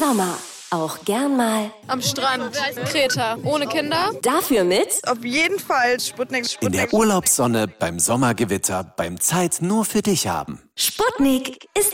Sommer. Auch gern mal am Strand, Kreta, ohne Kinder. Dafür mit auf jeden Fall Sputnik. In der Urlaubssonne, beim Sommergewitter, beim Zeit nur für dich haben. Sputnik ist